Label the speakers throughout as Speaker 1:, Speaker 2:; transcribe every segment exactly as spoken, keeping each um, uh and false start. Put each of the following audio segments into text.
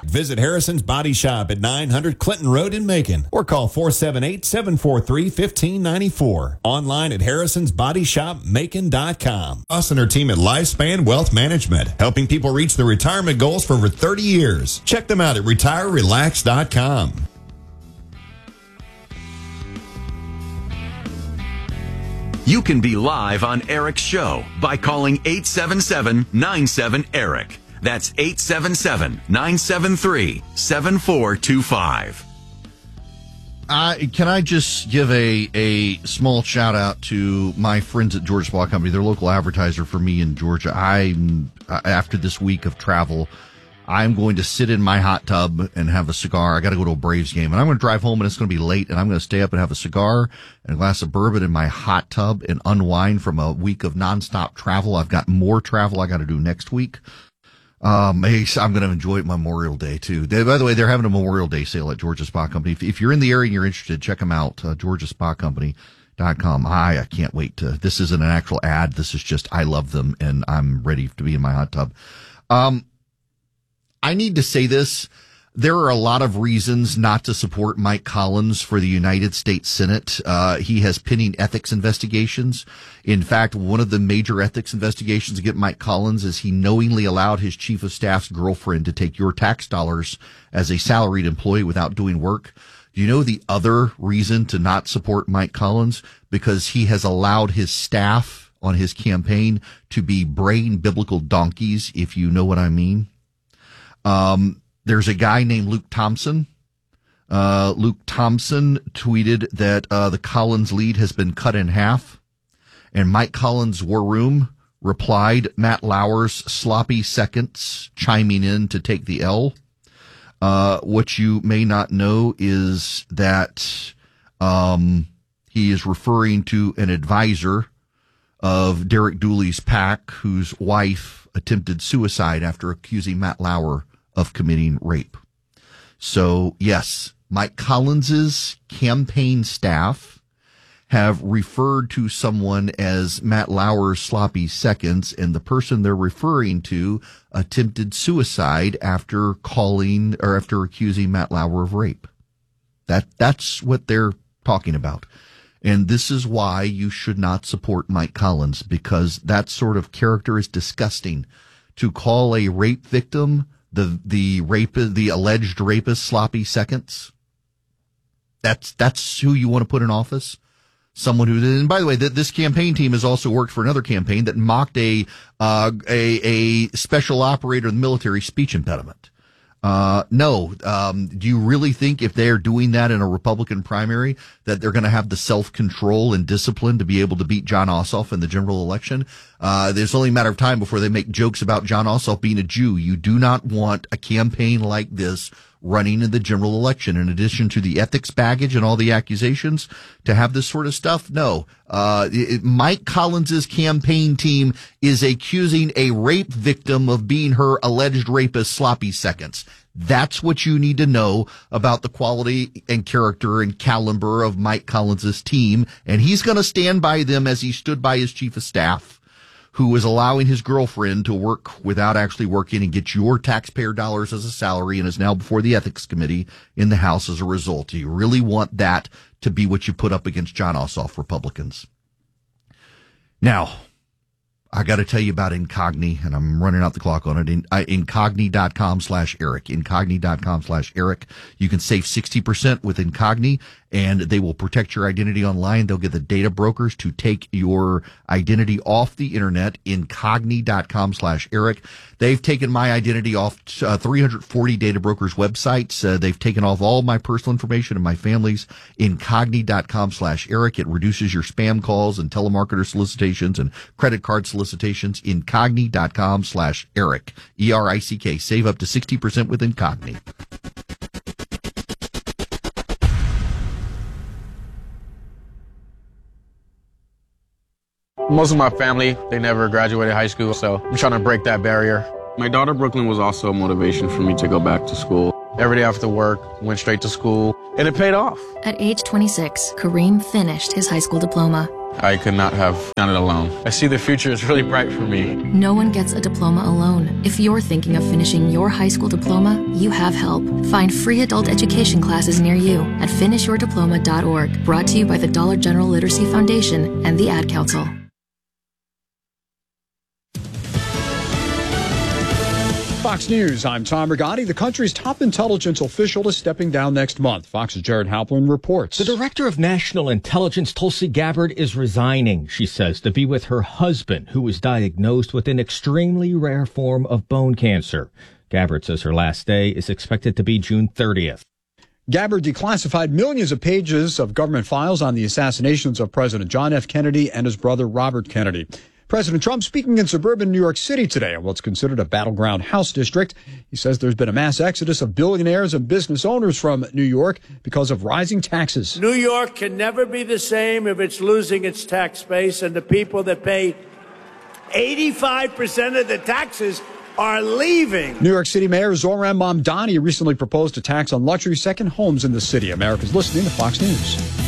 Speaker 1: Visit Harrison's Body Shop at nine hundred Clinton Road in Macon or call four seven eight, seven four three, one five nine four. Online at harrisons body shop macon dot com. Us and our team at Lifespan Wealth Management, helping people reach their retirement goals for over thirty years. Check them out at retire relax dot com.
Speaker 2: You can be live on Eric's show by calling eight seven seven, nine seven, ERIC. That's eight seven seven, nine seven three, seven four two five.
Speaker 3: Uh, can I just give a, a small shout out to my friends at Georgia Spa Company, their local advertiser for me in Georgia. I'm, after this week of travel, I'm going to sit in my hot tub and have a cigar. I got to go to a Braves game, and I'm going to drive home, and it's going to be late, and I'm going to stay up and have a cigar and a glass of bourbon in my hot tub and unwind from a week of nonstop travel. I've got more travel I got to do next week. Um, I'm going to enjoy Memorial Day too. They, by the way, they're having a Memorial Day sale at Georgia Spa Company. If, if you're in the area and you're interested, check them out. Uh, georgia spa company dot com. I, I can't wait to, this isn't an actual ad. This is just, I love them and I'm ready to be in my hot tub. Um, I need to say this. There are a lot of reasons not to support Mike Collins for the United States Senate. Uh, he has pending ethics investigations. In fact, one of the major ethics investigations against Mike Collins is he knowingly allowed his chief of staff's girlfriend to take your tax dollars as a salaried employee without doing work. Do you know the other reason to not support Mike Collins? Because he has allowed his staff on his campaign to be brain biblical donkeys, if you know what I mean. Um, There's a guy named Luke Thompson. Uh, Luke Thompson tweeted that uh, the Collins lead has been cut in half. And Mike Collins' War Room replied, Matt Lauer's sloppy seconds chiming in to take the L. Uh, what you may not know is that um, he is referring to an advisor of Derek Dooley's PAC, whose wife attempted suicide after accusing Matt Lauer of committing rape. So, yes, Mike Collins's campaign staff have referred to someone as Matt Lauer's sloppy seconds, and the person they're referring to attempted suicide after calling or after accusing Matt Lauer of rape. That that's what they're talking about. And this is why you should not support Mike Collins, because that sort of character is disgusting. To call a rape victim the the rape the alleged rapist sloppy seconds, that's that's who you want to put in office. Someone who, and by the way, that this campaign team has also worked for another campaign that mocked a uh, a a special operator in the military speech impediment. Uh, no. Um, do you really think if they're doing that in a Republican primary that they're going to have the self-control and discipline to be able to beat Jon Ossoff in the general election? Uh, there's only a matter of time before they make jokes about Jon Ossoff being a Jew. You do not want a campaign like this running in the general election. In addition to the ethics baggage and all the accusations, to have this sort of stuff, no. Uh, it, Mike Collins's campaign team is accusing a rape victim of being her alleged rapist sloppy seconds. That's what you need to know about the quality and character and caliber of Mike Collins's team. And he's going to stand by them as he stood by his chief of staff, who is allowing his girlfriend to work without actually working and get your taxpayer dollars as a salary, and is now before the ethics committee in the House as a result. Do you really want that to be what you put up against Jon Ossoff, Republicans? Now, I got to tell you about Incogni, and I'm running out the clock on it. In, uh, Incogni.com slash Eric. Incogni.com slash Eric. You can save sixty percent with Incogni, and they will protect your identity online. They'll get the data brokers to take your identity off the internet. Incogni.com slash Eric. They've taken my identity off uh, three hundred forty data brokers websites. Uh, they've taken off all my personal information and my family's. Incogni.com slash Eric. It reduces your spam calls and telemarketer solicitations and credit card solicitations. Incogni.com slash Eric. E R I C K. Save up to sixty percent with Incogni.
Speaker 4: Most of my family, they never graduated high school, so I'm trying to break that barrier.
Speaker 5: My daughter, Brooklyn, was also a motivation for me to go back to school.
Speaker 4: Every day after work, went straight to school, and it paid off.
Speaker 6: At age twenty-six, Kareem finished his high school diploma.
Speaker 5: I could not have done it alone.
Speaker 4: I see the future is really bright for me.
Speaker 6: No one gets a diploma alone. If you're thinking of finishing your high school diploma, you have help. Find free adult education classes near you at finish your diploma dot org. Brought to you by the Dollar General Literacy Foundation and the Ad Council.
Speaker 7: Fox News, I'm Tom Rigotti. The country's top intelligence official is stepping down next month. Fox's Jared Halpern reports.
Speaker 8: The director of national intelligence, Tulsi Gabbard, is resigning, she says, to be with her husband, who was diagnosed with an extremely rare form of bone cancer. Gabbard says her last day is expected to be June thirtieth.
Speaker 7: Gabbard declassified millions of pages of government files on the assassinations of President John F. Kennedy and his brother Robert Kennedy. President Trump speaking in suburban New York City today in what's considered a battleground House district. He says there's been a mass exodus of billionaires and business owners from New York because of rising taxes.
Speaker 9: New York can never be the same if it's losing its tax base, and the people that pay eighty-five percent of the taxes are leaving.
Speaker 7: New York City Mayor Zohran Mamdani recently proposed a tax on luxury second homes in the city. America's listening to Fox News.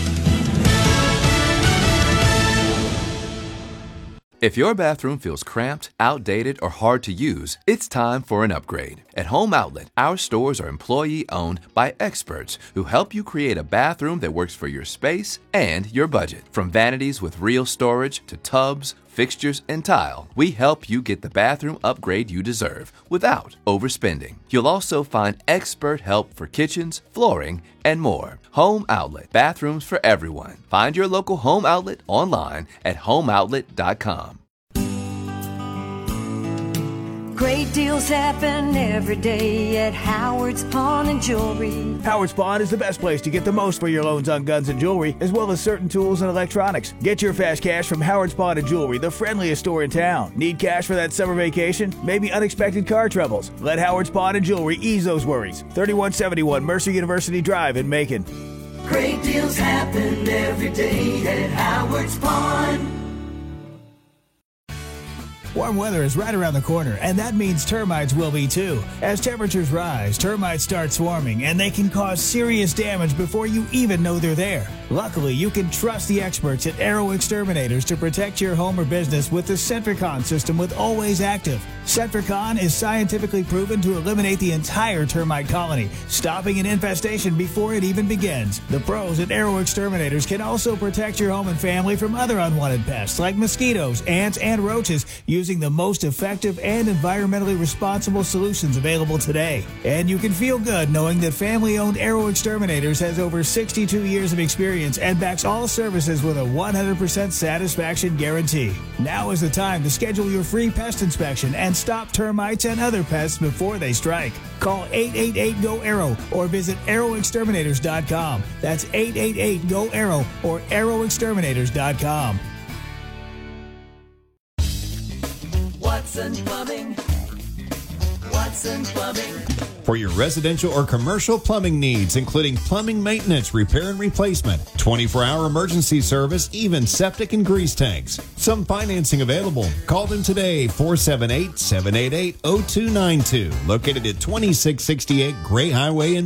Speaker 10: If your bathroom feels cramped, outdated, or hard to use, it's time for an upgrade. At Home Outlet, our stores are employee-owned by experts who help you create a bathroom that works for your space and your budget. From vanities with real storage to tubs, fixtures, and tile, we help you get the bathroom upgrade you deserve without overspending. You'll also find expert help for kitchens, flooring, and more. Home Outlet, bathrooms for everyone. Find your local Home Outlet online at home outlet dot com.
Speaker 11: Great deals happen every day at Howard's Pawn and Jewelry.
Speaker 12: Howard's Pawn is the best place to get the most for your loans on guns and jewelry, as well as certain tools and electronics. Get your fast cash from Howard's Pawn and Jewelry, the friendliest store in town. Need cash for that summer vacation? Maybe unexpected car troubles? Let Howard's Pawn and Jewelry ease those worries. thirty-one seventy-one Mercer University Drive in Macon.
Speaker 11: Great deals happen every day at Howard's Pawn.
Speaker 12: Warm weather is right around the corner, and that means termites will be too. As temperatures rise, termites start swarming, and they can cause serious damage before you even know they're there. Luckily, you can trust the experts at Arrow Exterminators to protect your home or business with the Centricon system with Always Active. Centricon is scientifically proven to eliminate the entire termite colony, stopping an infestation before it even begins. The pros at Arrow Exterminators can also protect your home and family from other unwanted pests like mosquitoes, ants, and roaches using the most effective and environmentally responsible solutions available today. And you can feel good knowing that family-owned Arrow Exterminators has over sixty-two years of experience and backs all services with a one hundred percent satisfaction guarantee. Now is the time to schedule your free pest inspection and stop termites and other pests before they strike. Call eight eight eight G O Arrow or visit arrow exterminators dot com. That's eight eight eight G O Arrow or arrow exterminators dot com.
Speaker 11: Watson Plumbing. Watson Plumbing.
Speaker 1: For your residential or commercial plumbing needs, including plumbing maintenance, repair and replacement, twenty-four hour emergency service, even septic and grease tanks. Some financing available. Call them today, four seven eight, seven eight eight, zero two nine two. Located at twenty-six sixty-eight Gray Highway in